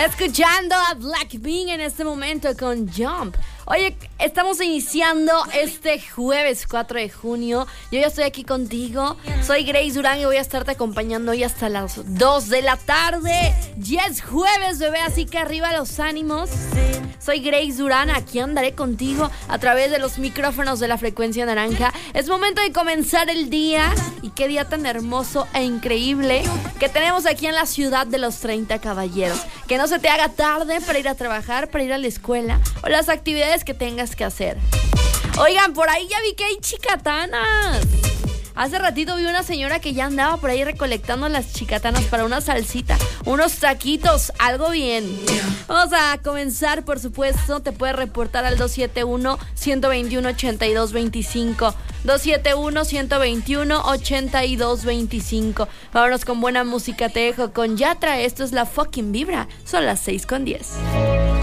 Escuchando a Blackpink en este momento con Jump. Oye, estamos iniciando este jueves 4 de junio. Yo ya estoy aquí contigo. Soy Grace Durán y voy a estarte acompañando hoy hasta las 2 de la tarde. Ya es jueves, bebé, así que arriba los ánimos. Soy Grace Durán, aquí andaré contigo a través de los micrófonos de la frecuencia naranja. Es momento de comenzar el día. Y qué día tan hermoso e increíble que tenemos aquí en la ciudad de los 30 caballeros. Que no se te haga tarde para ir a trabajar, para ir a la escuela o las actividades que tengas que hacer. Oigan, por ahí ya vi que hay chicatanas. Hace ratito vi una señora que ya andaba por ahí recolectando las chicatanas para una salsita, unos taquitos, algo bien. Vamos a comenzar, por supuesto. Te puedes reportar al 271-121-8225. 271-121-8225. Vámonos con buena música. Te dejo con Yatra. Esto es La Fucking Vibra. Son las 6:10.